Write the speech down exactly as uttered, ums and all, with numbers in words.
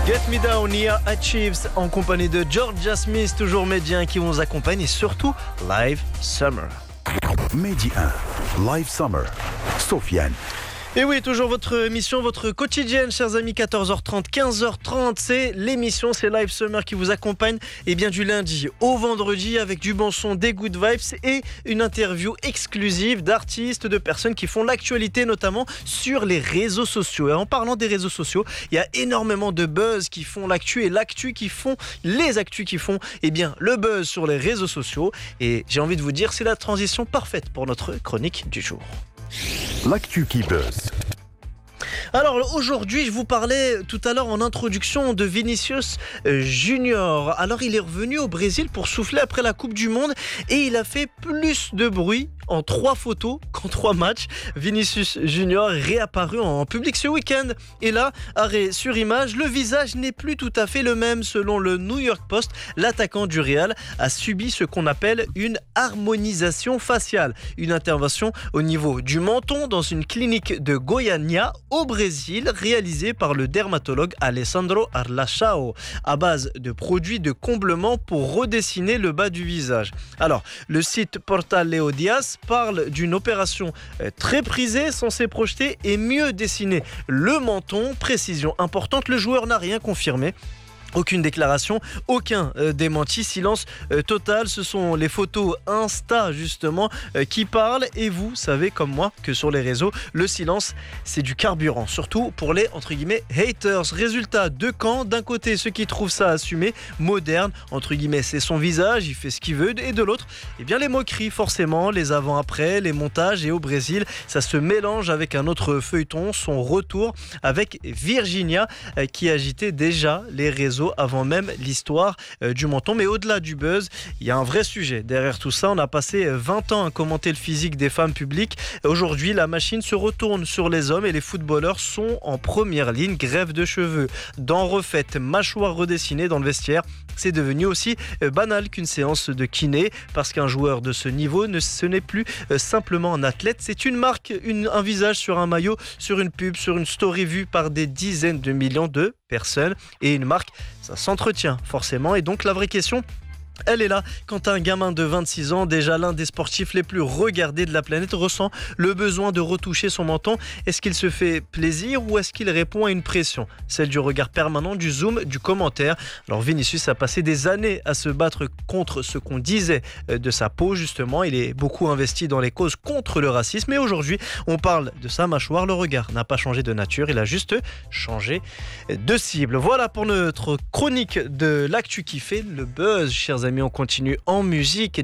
Get Me Down, Nia Achieves en compagnie de Georgia Smith, toujours médien qui vous accompagne et surtout Live Summer. Mehdi un, Live Summer, Sofiane. Et oui, toujours votre émission, votre quotidienne, chers amis, quatorze heures trente, quinze heures trente, c'est l'émission, c'est Live Summer qui vous accompagne et bien du lundi au vendredi avec du bon son, des good vibes et une interview exclusive d'artistes, de personnes qui font l'actualité, notamment sur les réseaux sociaux. Et en parlant des réseaux sociaux, il y a énormément de buzz qui font l'actu et l'actu qui font, les actus qui font, eh bien, le buzz sur les réseaux sociaux. Et j'ai envie de vous dire, c'est la transition parfaite pour notre chronique du jour. L'actu qui buzz. Alors aujourd'hui, je vous parlais tout à l'heure en introduction de Vinicius Junior. Alors il est revenu au Brésil pour souffler après la Coupe du Monde et il a fait plus de bruit en trois photos qu'en trois matchs. Vinicius Junior est réapparu en public ce week-end et là, arrêt sur image, le visage n'est plus tout à fait le même. Selon le New York Post, l'attaquant du Real a subi ce qu'on appelle une harmonisation faciale, une intervention au niveau du menton dans une clinique de Goiânia au Brésil, réalisée par le dermatologue Alessandro Arlachao à base de produits de comblement pour redessiner le bas du visage. Alors, le site Portal Leo Dias parle d'une opération très prisée censée projeter et mieux dessiner le menton. Précision importante, le joueur n'a rien confirmé. Aucune déclaration, aucun euh, démenti, silence euh, total. Ce sont les photos Insta justement euh, qui parlent et vous savez comme moi que sur les réseaux, le silence c'est du carburant, surtout pour les entre guillemets haters. Résultat de camp, d'un côté ceux qui trouvent ça assumé, moderne, entre guillemets c'est son visage, il fait ce qu'il veut, et de l'autre, eh bien les moqueries forcément, les avant-après, les montages. Et au Brésil, ça se mélange avec un autre feuilleton, son retour avec Virginia euh, qui agitait déjà les réseaux avant même l'histoire euh, du menton. Mais au-delà du buzz, il y a un vrai sujet derrière tout ça. On a passé vingt ans à commenter le physique des femmes publiques. Aujourd'hui, la machine se retourne sur les hommes et les footballeurs sont en première ligne. Grève de cheveux, dents refaites, mâchoires redessinées dans le vestiaire. C'est devenu aussi euh, banal qu'une séance de kiné parce qu'un joueur de ce niveau, ne, ce n'est plus euh, simplement un athlète. C'est une marque, une, un visage sur un maillot, sur une pub, sur une story vue par des dizaines de millions de personnes. Et une marque, ça s'entretient forcément. Et donc la vraie question, elle est là. Quand un gamin de vingt-six ans, déjà l'un des sportifs les plus regardés de la planète, ressent le besoin de retoucher son menton, est-ce qu'il se fait plaisir ou est-ce qu'il répond à une pression, celle du regard permanent, du zoom, du commentaire? Alors Vinicius a passé des années à se battre contre ce qu'on disait de sa peau justement. Il est beaucoup investi dans les causes contre le racisme et aujourd'hui on parle de sa mâchoire. Le regard n'a pas changé de nature, il a juste changé de cible. Voilà pour notre chronique de l'actu qui fait le buzz, chers amis. On continue en musique.